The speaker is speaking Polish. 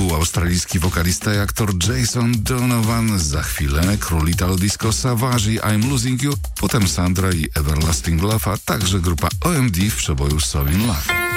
był australijski wokalista i aktor Jason Donovan, za chwilę król Italo Disco Savage i I'm Losing You, potem Sandra i Everlasting Love, a także grupa OMD w przeboju So In Love.